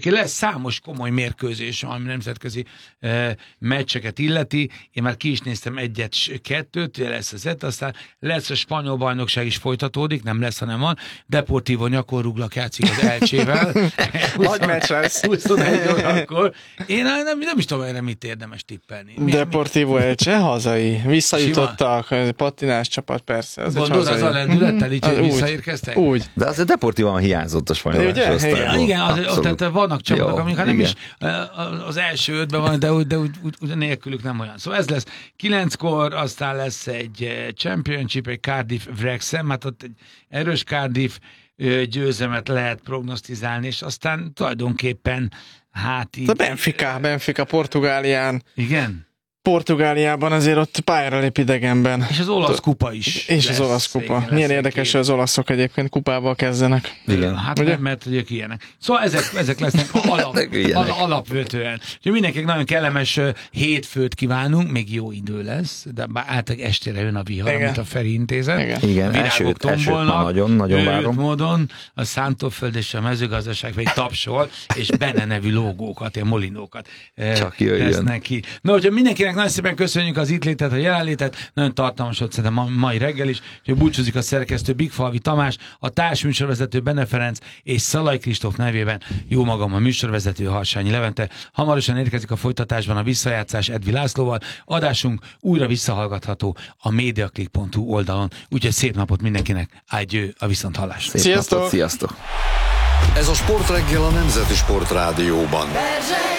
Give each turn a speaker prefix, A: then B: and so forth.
A: egyébként lesz számos komoly mérkőzés, ami nemzetközi meccseket illeti. Én már ki is néztem egyet-kettőt, lesz az aztán lesz a spanyol bajnokság is folytatódik, nem lesz, hanem van. Deportivo Nyakorruglak játszik az Elcsével.
B: Nagy meccs lesz.
A: 21 órakor. Én nem is tudom, erre mit érdemes tippelni.
B: Deportivo Elche hazai. Visszajutottak, patinás csapat, persze.
A: Gondolod, az a lendülettel így, hogy visszaérkeztek?
B: Úgy.
C: De azért Deportivan hiányzott a spanyol osztályból.
A: Igen, tehát vannak csapatok, amik nem is az első ötben van, de úgy nélkülük nem olyan. Szóval ez lesz 9-kor, aztán lesz egy Championship, egy Cardiff Wrexham, hát ott egy erős Cardiff győzelmet lehet prognosztizálni, és aztán tulajdonképpen hát így...
B: A Benfica Portugálián.
A: Igen?
B: Portugáliában azért ott pályára lép idegenben.
A: És az olasz kupa is.
B: És az olasz kupa. Igen, milyen érdekes, hogy az olaszok egyébként kupával kezdenek.
A: Igen. Hát ugye? Mert ők ilyenek. Szóval ezek lesznek alapvetően. Úgyhogy mindenkinek nagyon kellemes hétfőt kívánunk, még jó idő lesz, de általában estére jön a vihar,
B: igen, amit
A: a Feri intézet.
C: Igen, elsőt nagyon várom.
A: Módon a Szántóföld és a mezőgazdaság pedig tapsol, és benne nevű logókat, ilyen molinókat tesznek ki. No, hogyha mindenkinek nagyon szépen köszönjük az itt létet, a jelenlétet, nagyon tartalmas volt szerintem a mai reggel is, hogy búcsúzik a szerkesztő Bigfalvi Tamás, a társműsorvezető Benne Ferenc és Szalai Kristóf nevében jó magam a műsorvezető Harsányi Levente. Hamarosan érkezik a folytatásban a visszajátszás Edvi Lászlóval. Adásunk újra visszahallgatható a mediaclick.hu oldalon. Úgyhogy szép napot mindenkinek, adjö, a viszonthallásra.
B: Sziasztok!
C: Sziasztok!
D: Ez a Sportreggel a Nemzeti Sportrádióban.